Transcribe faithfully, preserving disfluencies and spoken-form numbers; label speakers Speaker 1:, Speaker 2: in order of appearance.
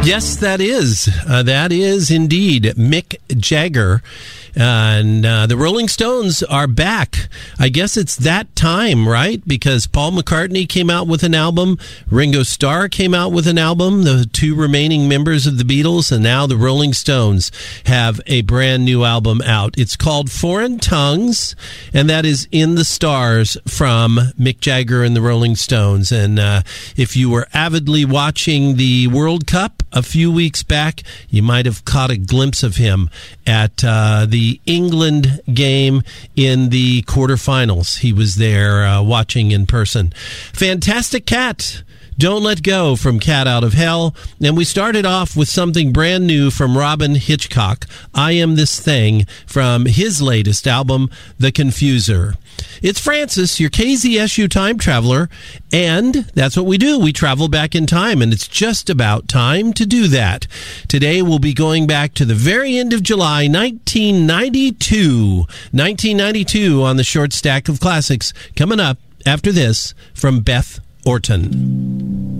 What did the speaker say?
Speaker 1: Yes, that is. Uh, that is indeed Mick Jagger. And uh, the Rolling Stones are back. I guess it's that time, right? Because Paul McCartney came out with an album. Ringo Starr came out with an album, the two remaining members of the Beatles. And now the Rolling Stones have a brand new album out. It's called Foreign Tongues, and that is In the Stars from Mick Jagger and the Rolling Stones. And uh, if you were avidly watching the World Cup a few weeks back, you might have caught a glimpse of him at uh, the England game in the quarterfinals. He was there uh, watching in person. Fantastic Cat. Don't Let Go from Cat Out of Hell. And we started off with something brand new from Robin Hitchcock, I Am This Thing, from his latest album, The Confuser. It's Francis, your K Z S U time traveler, and that's what we do. We travel back in time, and it's just about time to do that. Today we'll be going back to the very end of July, nineteen ninety-two. nineteen ninety-two on the short stack of classics. Coming up after this from Beth Orton.